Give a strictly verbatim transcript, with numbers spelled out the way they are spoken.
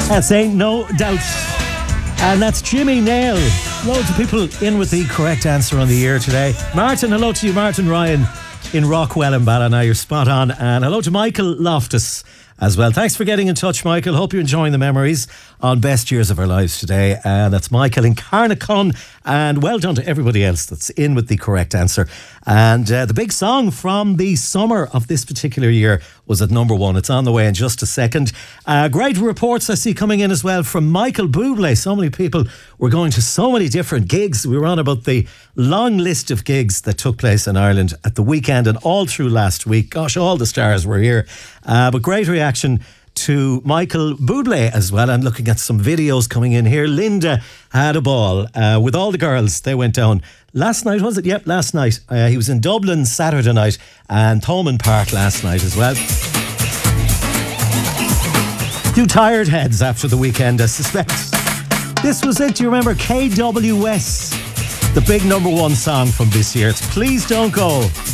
That's Ain't No Doubt. And that's Jimmy Nail. Loads of people in with the correct answer on the air today. Martin, hello to you. Martin Ryan in Rockwell and Ballina. You're spot on. And hello to Michael Loftus as well. Thanks for getting in touch, Michael. Hope you're enjoying the memories on Best Years of Our Lives today. And that's Michael in Carnacon. And well done to everybody else that's in with the correct answer. And uh, the big song from the summer of this particular year was at number one. It's on the way in just a second. Uh, great reports I see coming in as well from Michael Bublé. So many people were going to so many different gigs. We were on about the long list of gigs that took place in Ireland at the weekend and all through last week. Gosh, all the stars were here. Uh, but great reaction to Michael Bublé as well. I'm looking at some videos coming in here. Linda had a ball uh, with all the girls. They went down last night, was it? Yep, last night. Uh, he was in Dublin Saturday night and Thomond Park last night as well. Few tired heads after the weekend, I suspect. This was it. Do you remember K W S? The big number one song from this year. It's Please Don't Go.